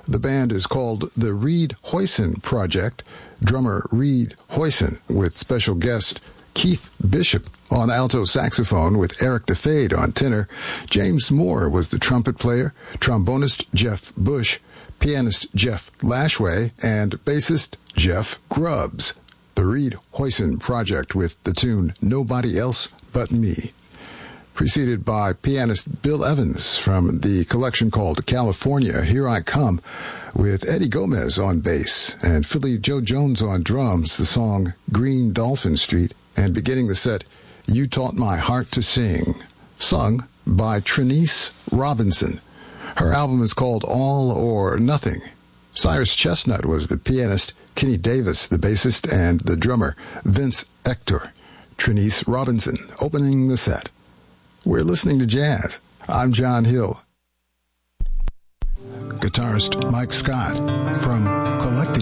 The band is called the Reed Hoyson Project. Drummer Reed Hoyson with special guest Keith Bishop on alto saxophone with Eric DeFade on tenor. James Moore was the trumpet player, trombonist Jeff Bush, pianist Jeff Lashway, and bassist Jeff Grubbs. The Reed Hoyson Project with the tune Nobody Else But Me. Preceded by pianist Bill Evans from the collection called California, Here I Come, with Eddie Gomez on bass and Philly Joe Jones on drums, the song Green Dolphin Street, and beginning the set, You Taught My Heart to Sing, sung by Trinice Robinson. Her album is called All or Nothing. Cyrus Chestnut was the pianist, Kenny Davis the bassist, and the drummer, Vince Ector. Trinice Robinson opening the set. We're listening to jazz. I'm John Hill. Guitarist Mike Scott from Collective